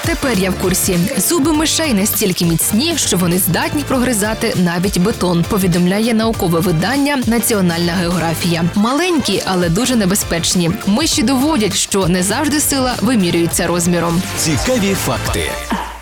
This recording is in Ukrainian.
Тепер я в курсі. Зуби мишей настільки міцні, що вони здатні прогризати навіть бетон, повідомляє наукове видання «Національна географія». Маленькі, але дуже небезпечні. Миші доводять, що не завжди сила вимірюється розміром. Цікаві факти.